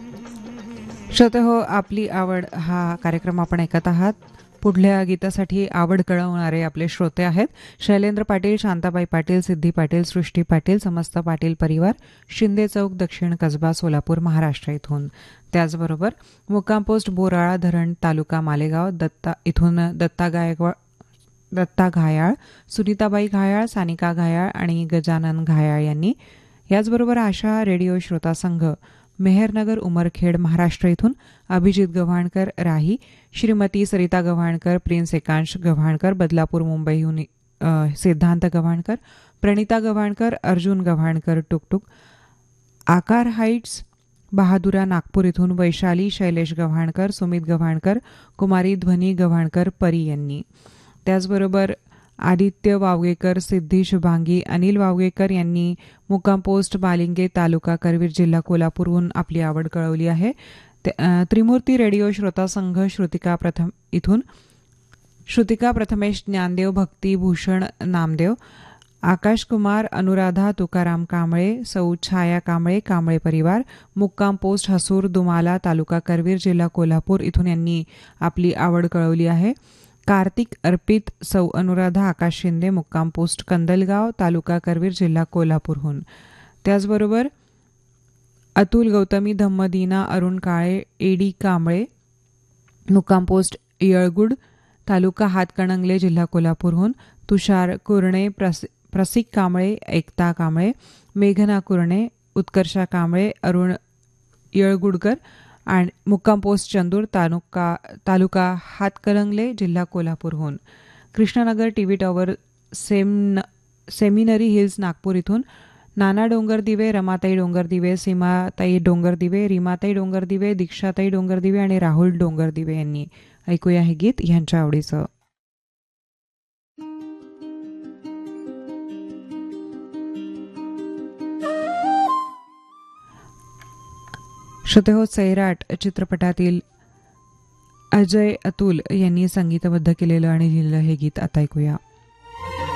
श्रोते हो, आपली आवड हा कार्यक्रम आपण ऐकत आहात. पुढल्या गीतासाठी आवड कळवणारे आपले श्रोते आहेत शैलेंद्र पाटील, शांताबाई पाटील, सिद्धी पाटील, सृष्टी पाटील, समस्त पाटील परिवार, शिंदे चौक, दक्षिण कसबा, सोलापूर, महाराष्ट्र इथून. त्याचबरोबर मुक्काम पोस्ट बोराळा धरण, तालुका मालेगाव, इथून दत्ता घायाळ, सुनीताबाई घायाळ, सानिका घायाळ आणि गजानन घायाळ यांनी. याचबरोबर आशा रेडिओ श्रोता संघ, मेहरनगर, उमरखेड, महाराष्ट्र इथून अभिजित गव्हाणकर, राही, श्रीमती सरिता गव्हाणकर, प्रिन्स एकांश गव्हाणकर, बदलापूर, मुंबईहून सिद्धांत गव्हाणकर, प्रणिता गव्हाणकर, अर्जुन गव्हाणकर, टुकटुक, आकार हाईट्स, बहादुरा, नागपूर इथून वैशाली शैलेश गव्हाणकर, सुमित गव्हाणकर, कुमारी ध्वनी गव्हाणकर, परी यांनी. त्याचबरोबर आदित्य वावगेकर, सिद्धी शुभांगी, अनिल वावगेकर यांनी मुक्काम पोस्ट बालिंगे, तालुका करवीर, जिल्हा कोल्हापूरहून आपली आवड कळवली आहे. त्रिमूर्ती रेडिओ श्रोता संघ, श्रुतिका प्रथमेश ज्ञानदेव, भक्ती भूषण नामदेव, आकाश कुमार, अनुराधा तुकाराम कांबळे, सौ छाया कांबळे, कांबळे परिवार, मुक्काम पोस्ट हसूर, दुमाला, तालुका करवीर, जिल्हा कोल्हापूर इथून यांनी आपली आवड कळवली आहे. कार्तिक अर्पित, सौ अनुराधा आकाश शिंदे, मुक्काम पोस्ट कंदलगाव, तालुका करवीर, जिल्हा कोल्हापूरहून. त्याचबरोबर अतुल गौतमी, धम्मदीना, अरुण काळे, एडी कांबळे, मुक्काम पोस्ट येळगुड, तालुका हातकणंगले, जिल्हा कोल्हापूरहून. तुषार कुरणे, प्रसिक कांबळे, एकता कांबळे, मेघना कुरणे, उत्कर्षा कांबळे, अरुण येळगुडकर आणि मुक्काम पोस्ट चंदूर, तालुका हातकणंगले, जिल्हा कोल्हापूरहून. Krishnanagar, TV tower, seminary hills, Nagpur इथून नाना डोंगरदिवे, रमाताई डोंगरदिवे, सीमाताई डोंगरदिवे, रीमाताई डोंगरदिवे, दीक्षाताई डोंगरदिवे आणि राहुल डोंगरदिवे यांनी. ऐकूया हे गीत ह्यांच्या आवडीचं. श्रोते हो, सैराट चित्रपटातील अजय अतुल यांनी संगीतबद्ध केलेलं आणि लिहिलेलं हे गीत आता ऐकूया.